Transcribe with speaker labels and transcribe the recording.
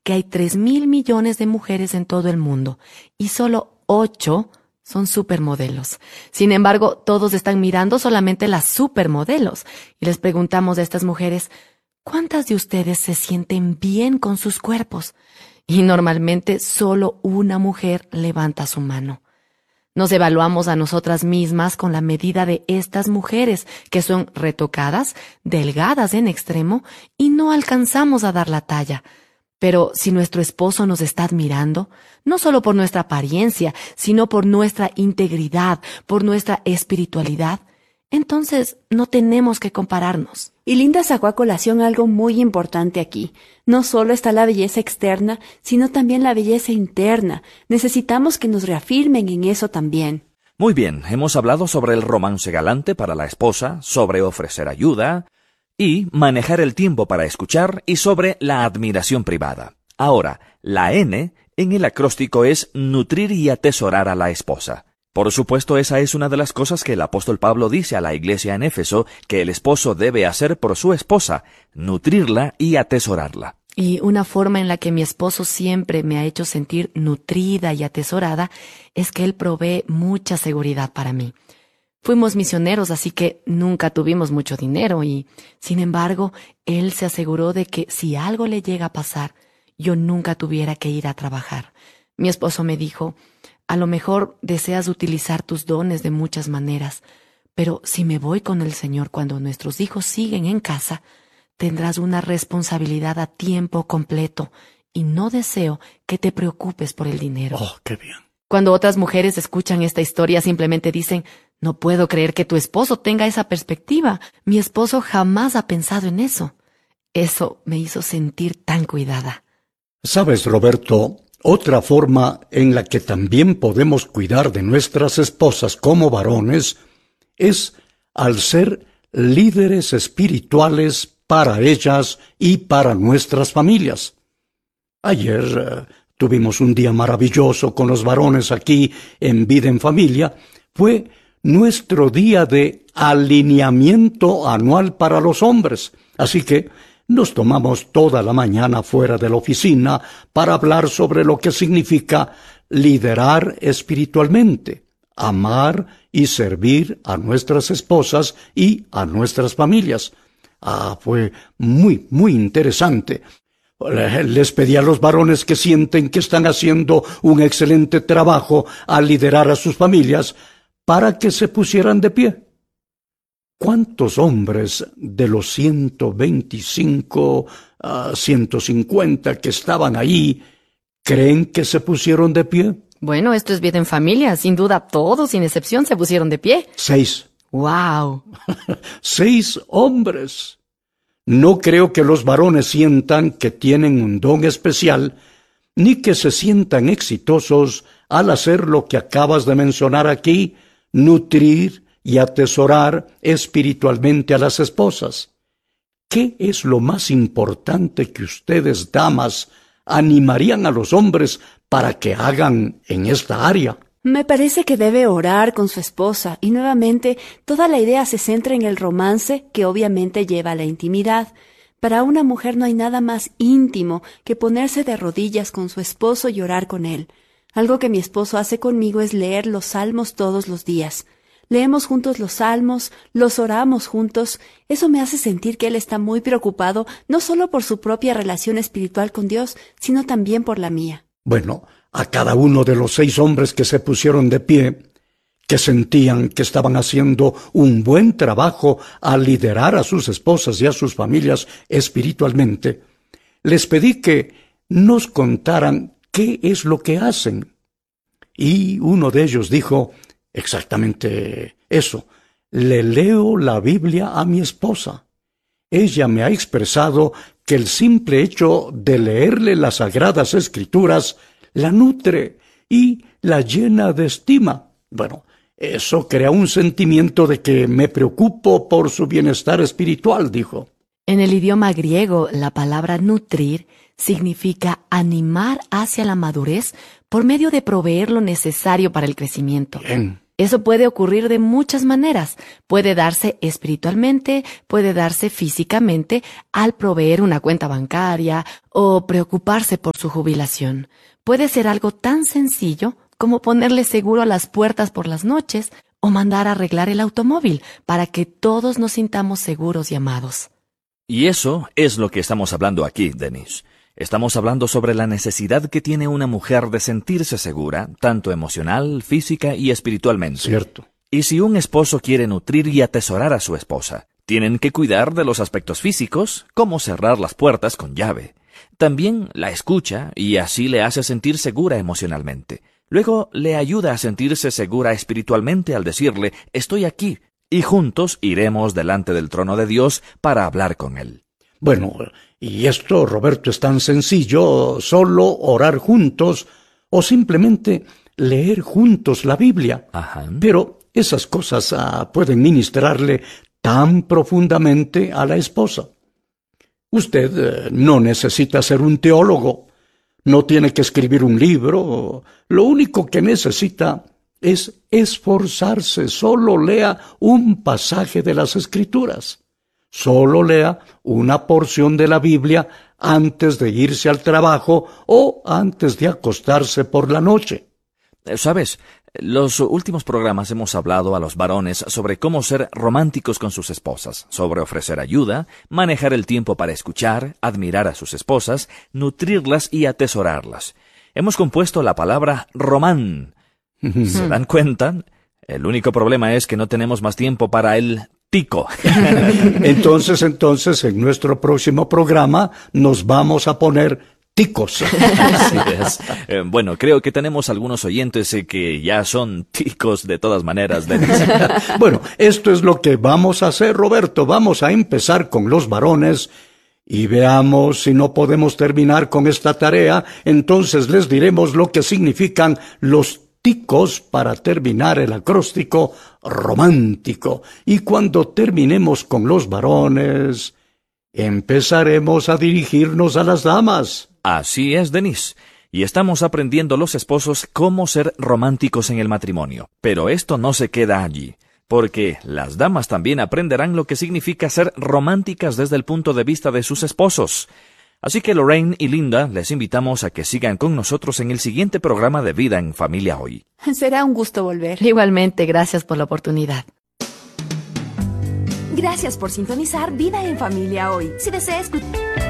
Speaker 1: que hay 3.000 millones de mujeres en todo el mundo y solo 8 son supermodelos. Sin embargo, todos están mirando solamente las supermodelos y les preguntamos a estas mujeres, ¿cuántas de ustedes se sienten bien con sus cuerpos? Y normalmente solo una mujer levanta su mano. Nos evaluamos a nosotras mismas con la medida de estas mujeres, que son retocadas, delgadas en extremo, y no alcanzamos a dar la talla. Pero si nuestro esposo nos está admirando, no solo por nuestra apariencia, sino por nuestra integridad, por nuestra espiritualidad, entonces no tenemos que compararnos.
Speaker 2: Y Linda sacó a colación algo muy importante aquí. No solo está la belleza externa, sino también la belleza interna. Necesitamos que nos reafirmen en eso también.
Speaker 3: Muy bien, hemos hablado sobre el romance galante para la esposa, sobre ofrecer ayuda y manejar el tiempo para escuchar y sobre la admiración privada. Ahora, la N en el acróstico es nutrir y atesorar a la esposa. Por supuesto, esa es una de las cosas que el apóstol Pablo dice a la iglesia en Éfeso que el esposo debe hacer por su esposa, nutrirla y atesorarla.
Speaker 1: Y una forma en la que mi esposo siempre me ha hecho sentir nutrida y atesorada es que él provee mucha seguridad para mí. Fuimos misioneros, así que nunca tuvimos mucho dinero y, sin embargo, él se aseguró de que si algo le llega a pasar, yo nunca tuviera que ir a trabajar. Mi esposo me dijo, a lo mejor deseas utilizar tus dones de muchas maneras, pero si me voy con el Señor cuando nuestros hijos siguen en casa, tendrás una responsabilidad a tiempo completo y no deseo que te preocupes por el dinero.
Speaker 4: Oh, qué bien.
Speaker 1: Cuando otras mujeres escuchan esta historia simplemente dicen, no puedo creer que tu esposo tenga esa perspectiva. Mi esposo jamás ha pensado en eso. Eso me hizo sentir tan cuidada.
Speaker 4: ¿Sabes, Roberto? Otra forma en la que también podemos cuidar de nuestras esposas como varones es al ser líderes espirituales para ellas y para nuestras familias. Ayer tuvimos un día maravilloso con los varones aquí en Vida en Familia. Fue nuestro día de alineamiento anual para los hombres. Así que nos tomamos toda la mañana fuera de la oficina para hablar sobre lo que significa liderar espiritualmente, amar y servir a nuestras esposas y a nuestras familias. Fue muy, muy interesante. Les pedí a los varones que sienten que están haciendo un excelente trabajo al liderar a sus familias para que se pusieran de pie. ¿Cuántos hombres de los 125 a 150 que estaban ahí creen que se pusieron de pie?
Speaker 1: Bueno, esto es Vida en Familia. Sin duda, todos, sin excepción, se pusieron de pie.
Speaker 4: 6.
Speaker 1: ¡Wow!
Speaker 4: 6 hombres. No creo que los varones sientan que tienen un don especial, ni que se sientan exitosos al hacer lo que acabas de mencionar aquí, nutrir y atesorar espiritualmente a las esposas. ¿Qué es lo más importante que ustedes, damas, animarían a los hombres para que hagan en esta área?
Speaker 2: Me parece que debe orar con su esposa y nuevamente toda la idea se centra en el romance que obviamente lleva a la intimidad. Para una mujer no hay nada más íntimo que ponerse de rodillas con su esposo y orar con él. Algo que mi esposo hace conmigo es leer los salmos todos los días. Leemos juntos los salmos, los oramos juntos. Eso me hace sentir que él está muy preocupado, no solo por su propia relación espiritual con Dios, sino también por la mía.
Speaker 4: Bueno, a cada uno de los 6 hombres que se pusieron de pie, que sentían que estaban haciendo un buen trabajo al liderar a sus esposas y a sus familias espiritualmente, les pedí que nos contaran qué es lo que hacen. Y uno de ellos dijo exactamente eso: le leo la Biblia a mi esposa. Ella me ha expresado que el simple hecho de leerle las Sagradas Escrituras la nutre y la llena de estima. Bueno, eso crea un sentimiento de que me preocupo por su bienestar espiritual, dijo.
Speaker 1: En el idioma griego, la palabra nutrir significa animar hacia la madurez por medio de proveer lo necesario para el crecimiento.
Speaker 4: Bien.
Speaker 1: Eso puede ocurrir de muchas maneras. Puede darse espiritualmente, puede darse físicamente al proveer una cuenta bancaria o preocuparse por su jubilación. Puede ser algo tan sencillo como ponerle seguro a las puertas por las noches o mandar a arreglar el automóvil para que todos nos sintamos seguros y amados.
Speaker 3: Y eso es lo que estamos hablando aquí, Denise. Estamos hablando sobre la necesidad que tiene una mujer de sentirse segura, tanto emocional, física y espiritualmente.
Speaker 4: Cierto.
Speaker 3: Y si un esposo quiere nutrir y atesorar a su esposa, tienen que cuidar de los aspectos físicos, como cerrar las puertas con llave. También la escucha y así le hace sentir segura emocionalmente. Luego le ayuda a sentirse segura espiritualmente al decirle, estoy aquí, y juntos iremos delante del trono de Dios para hablar con Él.
Speaker 4: Bueno, y esto, Roberto, es tan sencillo, solo orar juntos o simplemente leer juntos la Biblia.
Speaker 3: Ajá.
Speaker 4: Pero esas cosas pueden ministrarle tan profundamente a la esposa. Usted no necesita ser un teólogo, no tiene que escribir un libro, lo único que necesita es esforzarse. Solo lea un pasaje de las Escrituras. Solo lea una porción de la Biblia antes de irse al trabajo o antes de acostarse por la noche.
Speaker 3: ¿Sabes? Los últimos programas hemos hablado a los varones sobre cómo ser románticos con sus esposas, sobre ofrecer ayuda, manejar el tiempo para escuchar, admirar a sus esposas, nutrirlas y atesorarlas. Hemos compuesto la palabra román. ¿Se dan cuenta? El único problema es que no tenemos más tiempo para el tico.
Speaker 4: Entonces, en nuestro próximo programa nos vamos a poner ticos.
Speaker 3: Así es. Bueno, creo que tenemos algunos oyentes que ya son ticos de todas maneras, Denise.
Speaker 4: Bueno, esto es lo que vamos a hacer, Roberto. Vamos a empezar con los varones y veamos si no podemos terminar con esta tarea. Entonces les diremos lo que significan los ticos para terminar el acróstico romántico. Y cuando terminemos con los varones, empezaremos a dirigirnos a las damas.
Speaker 3: Así es, Denise. Y estamos aprendiendo los esposos cómo ser románticos en el matrimonio. Pero esto no se queda allí, porque las damas también aprenderán lo que significa ser románticas desde el punto de vista de sus esposos. Así que Lorraine y Linda les invitamos a que sigan con nosotros en el siguiente programa de Vida en Familia Hoy.
Speaker 2: Será un gusto volver.
Speaker 1: Igualmente, gracias por la oportunidad.
Speaker 5: Gracias por sintonizar Vida en Familia Hoy. Si desea escuchar